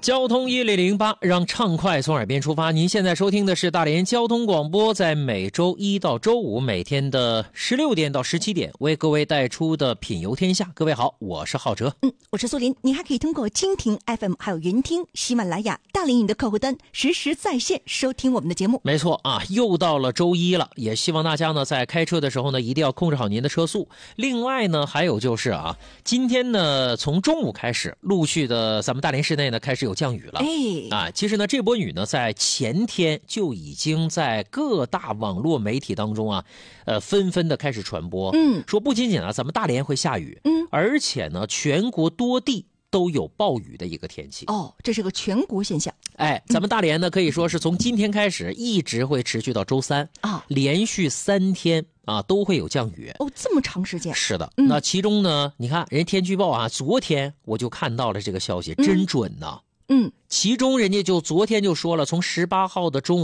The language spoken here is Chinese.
交通1008，让畅快从耳边出发。您现在收听的是大连交通广播，在每周一到周五每天的16点到17点为各位带出的品游天下。各位好，我是浩哲。 我是苏林。您还可以通过蜻蜓 FM 还有云听、喜马拉雅、大连云的客户端实时在线收听我们的节目。 没错啊，又到了周一了，也希望大家呢在开车的时候呢一定要控制好您的车速。另外呢，还有就是啊，今天呢从中午开始，陆续的咱们大连市内呢开始有降雨了。其实呢这波雨呢在前天就已经在各大网络媒体当中纷纷的开始传播。说不仅仅咱们大连会下雨，而且呢全国多地都有暴雨的一个天气。 这是个全国现象。 咱们大连呢可以说是从今天开始一直会持续到周三连续3天都会有降雨。 这么长时间？ 是的。那其中呢，你看人天气预报昨天我就看到了这个消息，真准呐。其中人家就昨天就说了，从18号的中午